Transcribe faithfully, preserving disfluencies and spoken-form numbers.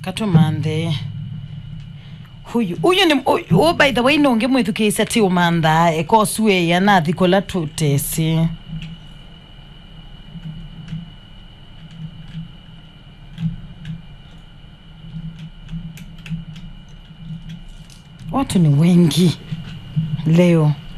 Katomande. Huyu huyu ni oh, by the way no ngemwethu kisa ti umanda ekoswe ya nathi kola tutesi. Watu ni wengi leo.